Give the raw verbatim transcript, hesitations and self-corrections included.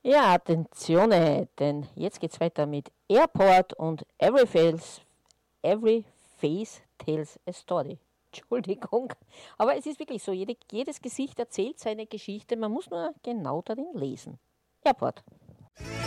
Ja, attenzione, denn jetzt geht's weiter mit Airport und Every Face, Every Face Tells a Story. Entschuldigung, aber es ist wirklich so, jede, jedes Gesicht erzählt seine Geschichte, man muss nur genau darin lesen. Airport.